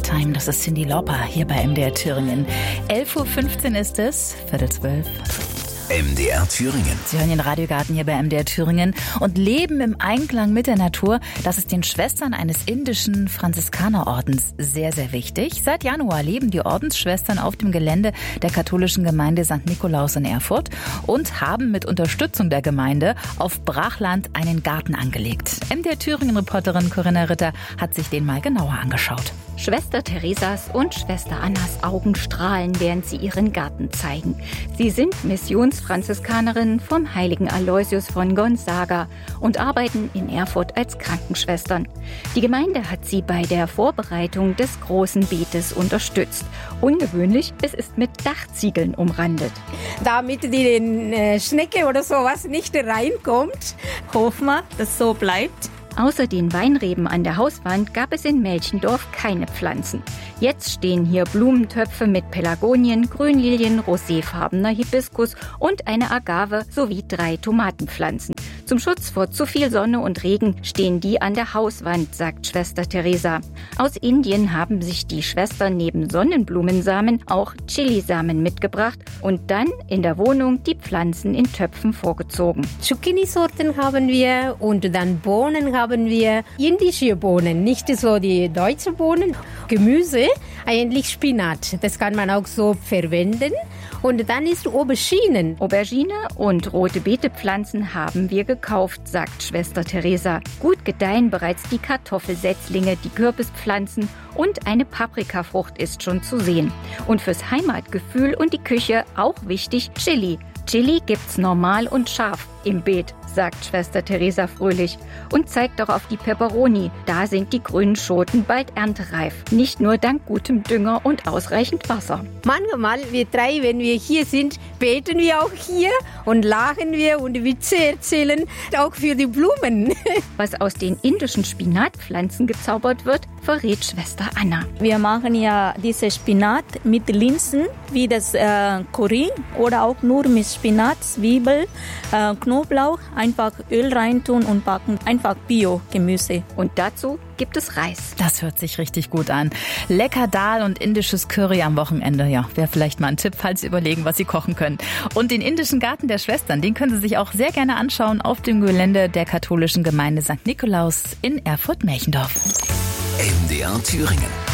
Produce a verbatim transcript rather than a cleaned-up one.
Time. Das ist Cyndi Lauper hier bei M D R Thüringen. elf Uhr fünfzehn ist es, Viertel zwölf. M D R Thüringen. Sie hören den Radiogarten hier bei M D R Thüringen und leben im Einklang mit der Natur. Das ist den Schwestern eines indischen Franziskanerordens sehr, sehr wichtig. Seit Januar leben die Ordensschwestern auf dem Gelände der katholischen Gemeinde Sankt Nikolaus in Erfurt und haben mit Unterstützung der Gemeinde auf Brachland einen Garten angelegt. M D R Thüringen-Reporterin Corinna Ritter hat sich den mal genauer angeschaut. Schwester Theresas und Schwester Annas Augen strahlen, während sie ihren Garten zeigen. Sie sind Missionsfranziskanerinnen vom heiligen Aloysius von Gonzaga und arbeiten in Erfurt als Krankenschwestern. Die Gemeinde hat sie bei der Vorbereitung des großen Beetes unterstützt. Ungewöhnlich, es ist mit Dachziegeln umrandet. Damit die äh, Schnecke oder sowas nicht reinkommt, hoffen wir, dass so bleibt. Außer den Weinreben an der Hauswand gab es in Melchendorf keine Pflanzen. Jetzt stehen hier Blumentöpfe mit Pelargonien, Grünlilien, roséfarbener Hibiskus und eine Agave sowie drei Tomatenpflanzen. Zum Schutz vor zu viel Sonne und Regen stehen die an der Hauswand, sagt Schwester Theresa. Aus Indien haben sich die Schwestern neben Sonnenblumensamen auch Chilisamen mitgebracht und dann in der Wohnung die Pflanzen in Töpfen vorgezogen. Zucchini-Sorten haben wir und dann Bohnen haben wir, indische Bohnen, nicht so die deutschen Bohnen. Gemüse, eigentlich Spinat, das kann man auch so verwenden. Und dann ist Auberginen. Aubergine und rote Beetepflanzen haben wir gekauft, sagt Schwester Theresa. Gut gedeihen bereits die Kartoffelsetzlinge, die Kürbispflanzen und eine Paprikafrucht ist schon zu sehen. Und fürs Heimatgefühl und die Küche auch wichtig Chili. Chili gibt's normal und scharf im Beet, sagt Schwester Theresa fröhlich und zeigt auch auf die Peperoni. Da sind die grünen Schoten bald erntereif. Nicht nur dank gutem Dünger und ausreichend Wasser. Manchmal, wir drei, wenn wir hier sind, beten wir auch hier und lachen wir und Witze erzählen, auch für die Blumen. Was aus den indischen Spinatpflanzen gezaubert wird, verrät Schwester Anna. Wir machen ja diese Spinat mit Linsen, wie das äh, Curry oder auch nur mit Spinat, Zwiebel, äh, Knoblauch, einfach Öl reintun und backen. Einfach Bio-Gemüse. Und dazu gibt es Reis. Das hört sich richtig gut an. Lecker Dal und indisches Curry am Wochenende. Ja, wäre vielleicht mal ein Tipp, falls Sie überlegen, was Sie kochen können. Und den indischen Garten der Schwestern, den können Sie sich auch sehr gerne anschauen auf dem Gelände der katholischen Gemeinde Sankt Nikolaus in Erfurt-Melchendorf. M D R Thüringen.